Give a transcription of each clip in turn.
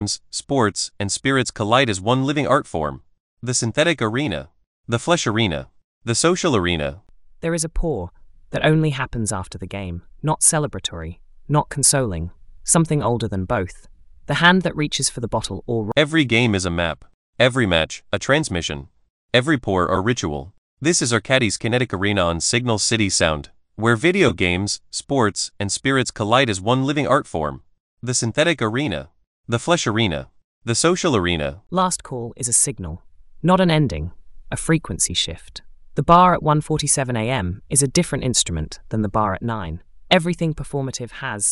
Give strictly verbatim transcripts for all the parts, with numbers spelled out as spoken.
Sports, and spirits collide as one living art form. The synthetic arena. The flesh arena. The social arena. There is a pour that only happens after the game, not celebratory, not consoling, something older than both. The hand that reaches for the bottle or... Every game is a map. Every match, a transmission. Every pour or ritual. This is Arcadis Kinetic Arena on Signal City Sound, where video games, sports, and spirits collide as one living art form. The synthetic arena. The flesh arena. The social arena. Last call is a signal, not an ending, a frequency shift. The bar at one forty-seven a m is a different instrument than the bar at nine. Everything performative has...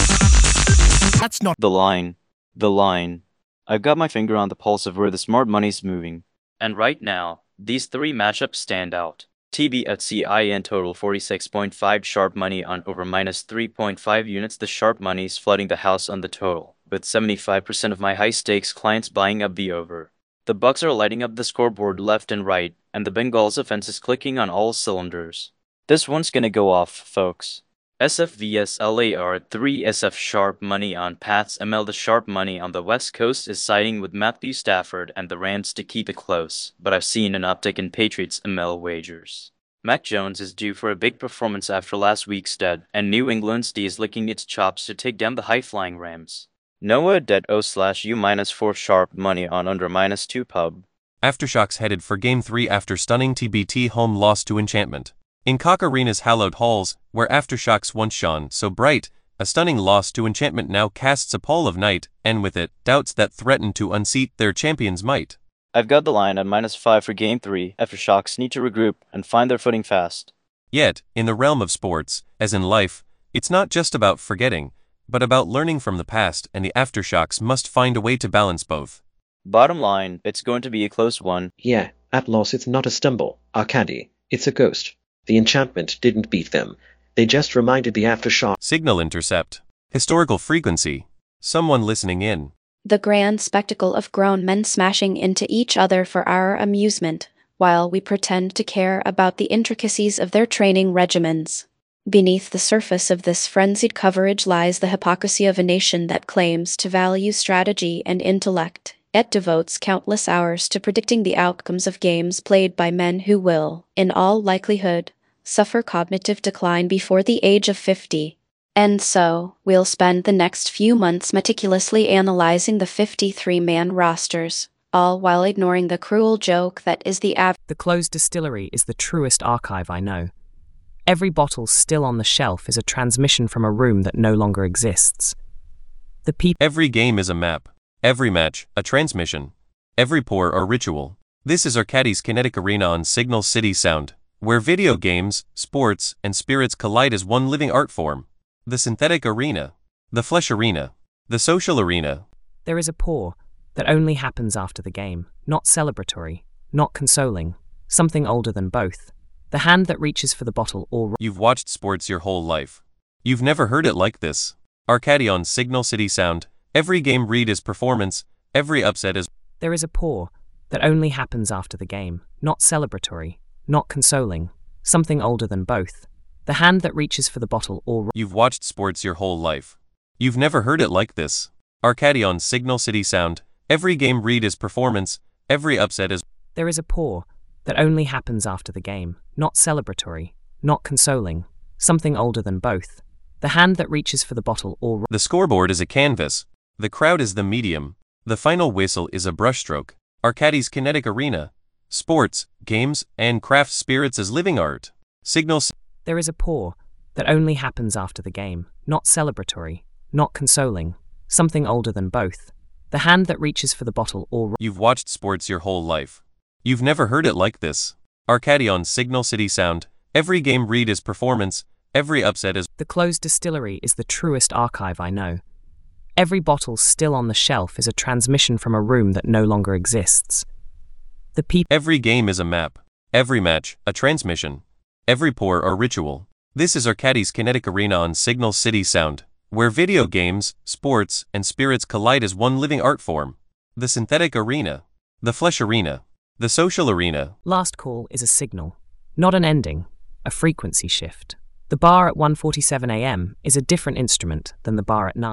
That's not the line. The line. I've got my finger on the pulse of where the smart money's moving. And right now, these three matchups stand out. T B at C I N total forty-six point five sharp money on over minus three point five units. The sharp money's flooding the house on the total, with seventy-five percent of my high-stakes clients buying up the over. The Bucks are lighting up the scoreboard left and right, and the Bengals' offense is clicking on all cylinders. This one's gonna go off, folks. S F vs L A R at three S F sharp money on Pats M L. The sharp money on the West Coast is siding with Matthew Stafford and the Rams to keep it close, but I've seen an uptick in Patriots M L wagers. Mac Jones is due for a big performance after last week's dead, and New England's D is licking its chops to take down the high-flying Rams. Noah dead O slash U minus four sharp money on under minus two pub. Aftershocks headed for Game three after stunning T B T home loss to Enchantment. In Cock Arena's hallowed halls, where Aftershocks once shone so bright, a stunning loss to Enchantment now casts a pall of night, and with it, doubts that threaten to unseat their champion's might. I've got the line at minus five for Game three. Aftershocks need to regroup and find their footing fast. Yet, in the realm of sports, as in life, it's not just about forgetting, but about learning from the past, and the Aftershocks must find a way to balance both. Bottom line, it's going to be a close one. Yeah, at loss it's not a stumble, Arcady, it's a ghost. The enchantment didn't beat them. They just reminded the Aftershock. Signal intercept. Historical frequency. Someone listening in. The grand spectacle of grown men smashing into each other for our amusement, while we pretend to care about the intricacies of their training regimens. Beneath the surface of this frenzied coverage lies the hypocrisy of a nation that claims to value strategy and intellect, yet devotes countless hours to predicting the outcomes of games played by men who will, in all likelihood, suffer cognitive decline before the age of fifty. And so, we'll spend the next few months meticulously analyzing the fifty-three man rosters, all while ignoring the cruel joke that is the av- The closed distillery is the truest archive I know. Every bottle still on the shelf is a transmission from a room that no longer exists. The people... Every game is a map. Every match, a transmission. Every pour or ritual. This is Arcadis Kinetic Arena on Signal City Sound, where video games, sports, and spirits collide as one living art form. The synthetic arena. The flesh arena. The social arena. There is a pour that only happens after the game, not celebratory, not consoling, something older than both. The hand that reaches for the bottle or... You've watched sports your whole life. You've never heard it like this. Arcady on Signal City Sound. Every game read is performance, every upset is... There is a pour that only happens after the game, not celebratory, not consoling, something older than both. The hand that reaches for the bottle or... You've watched sports your whole life. You've never heard it like this. Arcady on Signal City Sound. Every game read is performance, every upset is... There is a pour that only happens after the game, not celebratory, not consoling, something older than both. The hand that reaches for the bottle or... The scoreboard is a canvas. The crowd is the medium. The final whistle is a brushstroke. Arcadis Kinetic Arena. Sports, games, and craft spirits as living art. Signal... There is a pour that only happens after the game, not celebratory, not consoling, something older than both. The hand that reaches for the bottle or... You've watched sports your whole life. You've never heard it like this. Arcady on Signal City Sound. Every game read is performance, every upset is... The closed distillery is the truest archive I know. Every bottle still on the shelf is a transmission from a room that no longer exists. The people... Every game is a map. Every match, a transmission. Every pour or ritual. This is Arcadis Kinetic Arena on Signal City Sound, where video games, sports, and spirits collide as one living art form. The synthetic arena. The flesh arena. The social arena. Last call is a signal, not an ending, a frequency shift. The bar at one forty-seven a m is a different instrument than the bar at nine.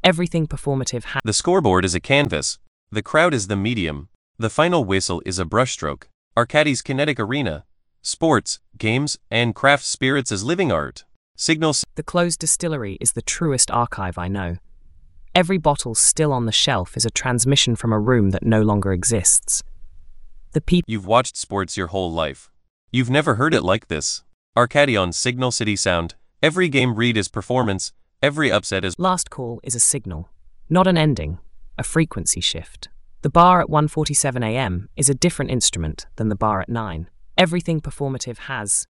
Everything performative has. The scoreboard is a canvas. The crowd is the medium. The final whistle is a brushstroke. Arcadis Kinetic Arena. Sports, games, and craft spirits as living art. Signal. The closed distillery is the truest archive I know. Every bottle still on the shelf is a transmission from a room that no longer exists. The people. You've watched sports your whole life. You've never heard it like this. Arcadi on Signal City Sound. Every game read is performance. Every upset is. Last call is a signal, not an ending, a frequency shift. The bar at one forty-seven a m is a different instrument than the bar at nine. Everything performative has.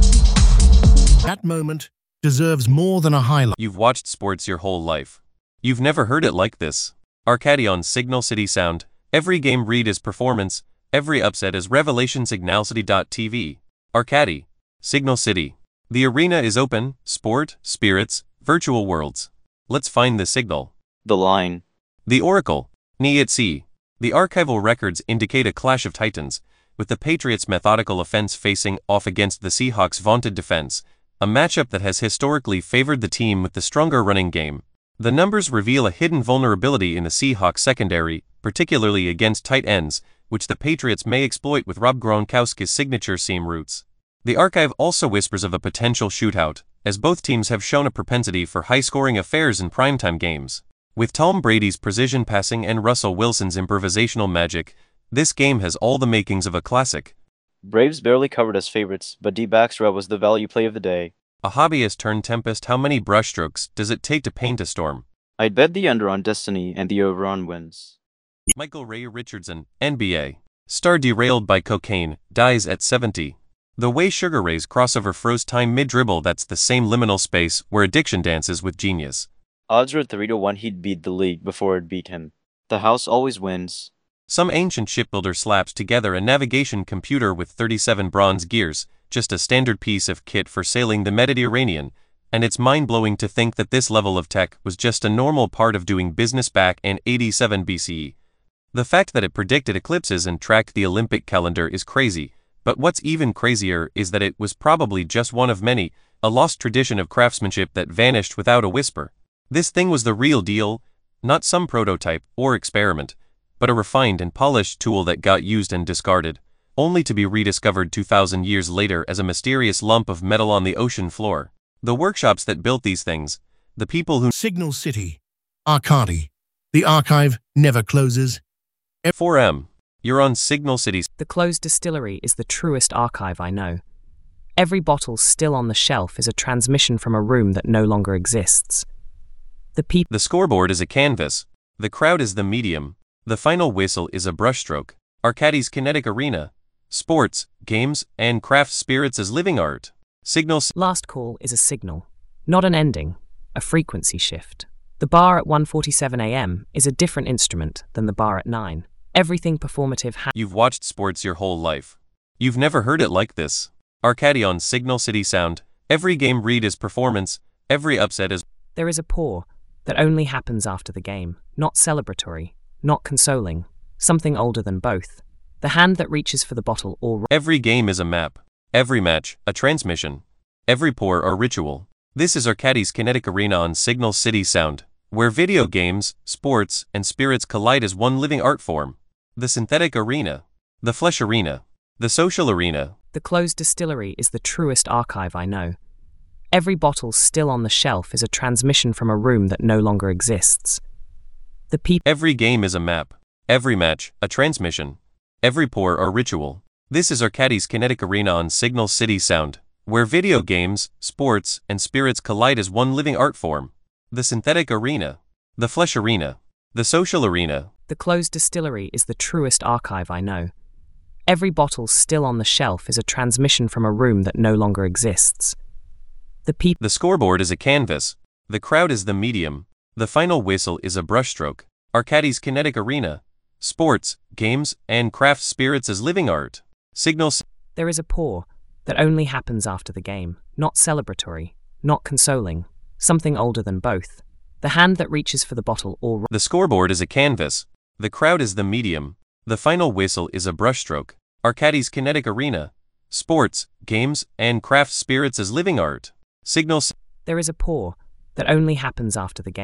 That moment deserves more than a highlight. You've watched sports your whole life. You've never heard it like this. Arcadi on Signal City Sound. Every game read is performance. Every upset is revelation. Signal City dot T V. Arcadi. Signal City. The arena is open, sport, spirits, virtual worlds. Let's find the signal. The line. The Oracle. Ni at sea. The archival records indicate a clash of titans, with the Patriots' methodical offense facing off against the Seahawks' vaunted defense, a matchup that has historically favored the team with the stronger running game. The numbers reveal a hidden vulnerability in the Seahawks secondary, particularly against tight ends, which the Patriots may exploit with Rob Gronkowski's signature seam routes. The archive also whispers of a potential shootout, as both teams have shown a propensity for high-scoring affairs in primetime games. With Tom Brady's precision passing and Russell Wilson's improvisational magic, this game has all the makings of a classic. Braves barely covered as favorites, but D. Baxter was the value play of the day. A hobbyist turned Tempest. How many brushstrokes does it take to paint a storm? I'd bet the under on Destiny and the over on wins. Michael Ray Richardson, N B A. Star derailed by cocaine, dies at seventy. The way Sugar Ray's crossover froze time mid-dribble. That's the same liminal space where addiction dances with genius. Odds are three to one he'd beat the league before it beat him. The house always wins. Some ancient shipbuilder slaps together a navigation computer with thirty-seven bronze gears, just a standard piece of kit for sailing the Mediterranean, and it's mind-blowing to think that this level of tech was just a normal part of doing business back in eighty-seven B C E. The fact that it predicted eclipses and tracked the Olympic calendar is crazy, but what's even crazier is that it was probably just one of many, a lost tradition of craftsmanship that vanished without a whisper. This thing was the real deal, not some prototype or experiment, but a refined and polished tool that got used and discarded, only to be rediscovered two thousand years later as a mysterious lump of metal on the ocean floor. The workshops that built these things, the people who... Signal City. Arcadi. The archive never closes. four M. You're on Signal City. The closed distillery is the truest archive I know. Every bottle still on the shelf is a transmission from a room that no longer exists. The people. The scoreboard is a canvas. The crowd is the medium. The final whistle is a brushstroke. Arcadi's Kinetic Arena. Sports, games, and craft spirits as living art. Signal. Last call is a signal, not an ending, a frequency shift. The bar at one forty-seven a m is a different instrument than the bar at nine. Everything performative has. You've watched sports your whole life. You've never heard it like this. Arcadi on Signal City Sound. Every game read is performance. Every upset is. There is a pour that only happens after the game, not celebratory, not consoling, something older than both. The hand that reaches for the bottle or... Every game is a map. Every match, a transmission. Every pour, a ritual. This is Arcadi's Kinetic Arena on Signal City Sound, where video games, sports, and spirits collide as one living art form. The synthetic arena. The flesh arena. The social arena. The closed distillery is the truest archive I know. Every bottle still on the shelf is a transmission from a room that no longer exists. The people. Every game is a map. Every match, a transmission. Every pour, a ritual. This is Arcadi's Kinetic Arena on Signal City Sound, where video games, sports, and spirits collide as one living art form. The synthetic arena. The flesh arena. The social arena. The closed distillery is the truest archive I know. Every bottle still on the shelf is a transmission from a room that no longer exists. The people. The scoreboard is a canvas. The crowd is the medium. The final whistle is a brushstroke. Arcadi's Kinetic Arena. Sports, games, and craft spirits as living art. Signal. There is a pour that only happens after the game, not celebratory, not consoling, something older than both. The hand that reaches for the bottle or... The scoreboard is a canvas. The crowd is the medium. The final whistle is a brushstroke. Arcadi's Kinetic Arena. Sports, games, and craft spirits as living art. Signal. There is a pour that only happens after the game,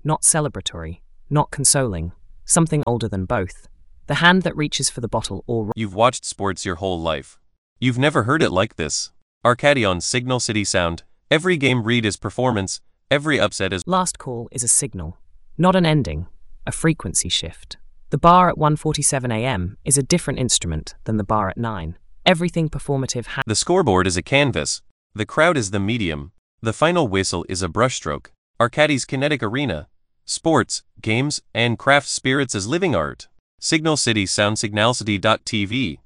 not celebratory, not consoling, something older than both. The hand that reaches for the bottle or... You've watched sports your whole life. You've never heard it like this. Arcadi on Signal City Sound. Every game read is performance, every upset is... Last call is a signal, not an ending, a frequency shift. The bar at one forty-seven a m is a different instrument than the bar at nine. Everything performative ha- The scoreboard is a canvas. The crowd is the medium. The final whistle is a brushstroke. Arcadi's kinetic arena. Sports, games, and craft spirits as living art. Signal City Sound Signalcity dot T V.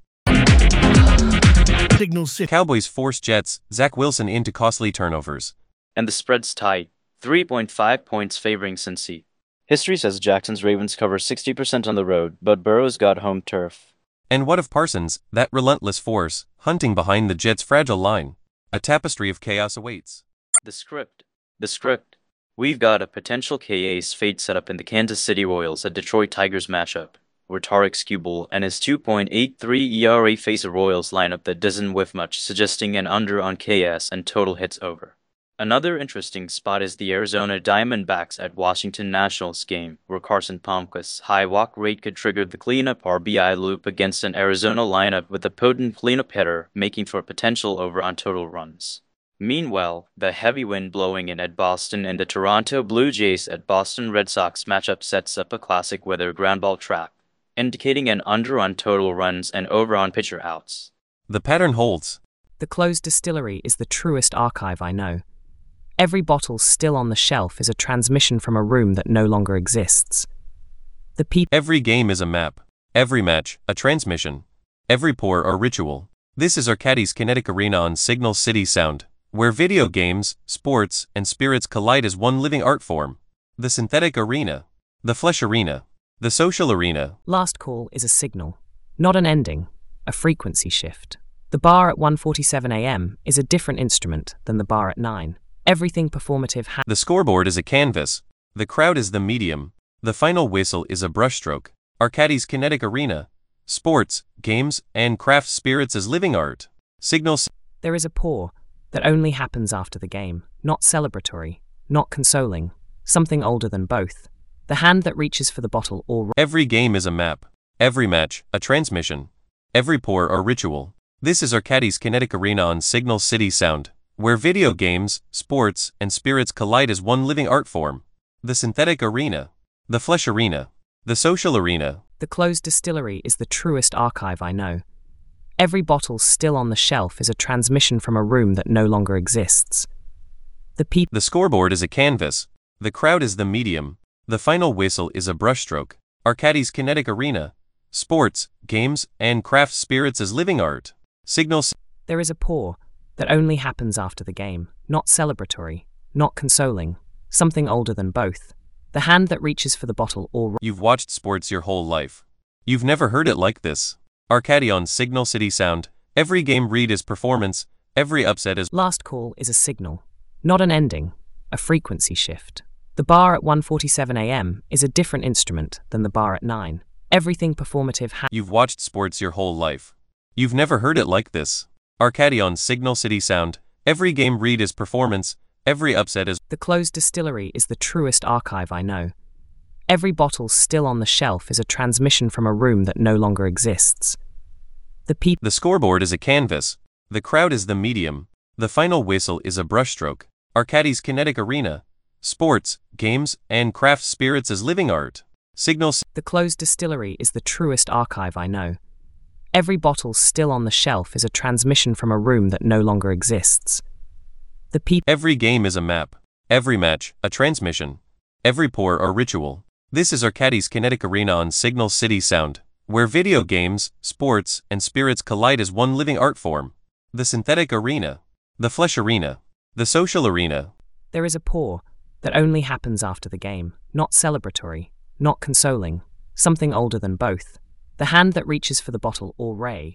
Signal City. Cowboys force Jets, Zach Wilson into costly turnovers. And the spread's tight, three point five points favoring Cincy. History says Jackson's Ravens cover sixty percent on the road, but Burrow's got home turf. And what of Parsons, that relentless force, hunting behind the Jets' fragile line? A tapestry of chaos awaits. The script. The script. We've got a potential K-Ace fate set up in the Kansas City Royals at Detroit Tigers matchup, where Tarek Skubal and his two point eight three E R A face a Royals lineup that doesn't whiff much, suggesting an under on K S and total hits over. Another interesting spot is the Arizona Diamondbacks at Washington Nationals game, where Carson Palmquist's high walk rate could trigger the cleanup R B I loop against an Arizona lineup with a potent cleanup hitter, making for potential over on total runs. Meanwhile, the heavy wind blowing in at Boston and the Toronto Blue Jays at Boston Red Sox matchup sets up a classic weather ground ball trap, indicating an under on total runs and over on pitcher outs. The pattern holds. The closed distillery is the truest archive I know. Every bottle still on the shelf is a transmission from a room that no longer exists. The people... Every game is a map. Every match, a transmission. Every pour, a ritual. This is Arcadi's Kinetic Arena on Signal City Sound, where video games, sports, and spirits collide as one living art form. The synthetic arena. The flesh arena. The social arena. Last call is a signal, not an ending, a frequency shift. The bar at one forty-seven a m is a different instrument than the bar at nine. Everything performative ha- The scoreboard is a canvas. The crowd is the medium. The final whistle is a brushstroke. Arcadi's Kinetic Arena. Sports, games, and craft spirits as living art. Signal. There is a pour that only happens after the game, not celebratory, not consoling, something older than both. The hand that reaches for the bottle or... Every game is a map. Every match, a transmission. Every pour, a ritual. This is Arcadi's Kinetic Arena on Signal City Sound, where video games, sports, and spirits collide as one living art form. The synthetic arena. The flesh arena. The social arena. The closed distillery is the truest archive I know. Every bottle still on the shelf is a transmission from a room that no longer exists. The people... The scoreboard is a canvas. The crowd is the medium. The final whistle is a brushstroke. Arcadi's Kinetic Arena. Sports, games, and craft spirits as living art. Signal. There is a pour that only happens after the game, not celebratory, not consoling, something older than both. The hand that reaches for the bottle or... You've watched sports your whole life. You've never heard it like this. Arcadi on Signal City Sound. Every game read is performance, every upset is... Last call is a signal, not an ending, a frequency shift. The bar at one forty-seven a m is a different instrument than the bar at nine. Everything performative ha- You've watched sports your whole life. You've never heard it like this. Arcadi on Signal City Sound. Every game read is performance, every upset is... The closed distillery is the truest archive I know. Every bottle still on the shelf is a transmission from a room that no longer exists. The people... The scoreboard is a canvas. The crowd is the medium. The final whistle is a brushstroke. Arcadi's Kinetic Arena. Sports, games, and craft spirits as living art. Signal. The closed distillery is the truest archive I know. Every bottle still on the shelf is a transmission from a room that no longer exists. The people... Every game is a map. Every match, a transmission. Every pour, a ritual. This is Arcadi's Kinetic Arena on Signal City Sound, where video games, sports, and spirits collide as one living art form. The synthetic arena. The flesh arena. The social arena. There is a pour that only happens after the game, not celebratory, not consoling, something older than both. The hand that reaches for the bottle or ray.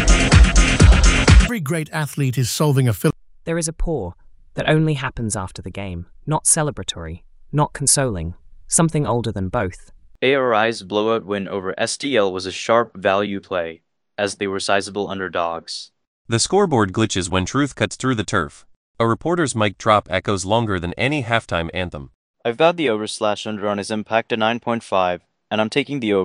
Every great athlete is solving a fill. There is a pour that only happens after the game, not celebratory, not consoling, something older than both. A R I's blowout win over S T L was a sharp value play, as they were sizable underdogs. The scoreboard glitches when truth cuts through the turf. A reporter's mic drop echoes longer than any halftime anthem. I've got the over slash under on his impact to nine point five, and I'm taking the over.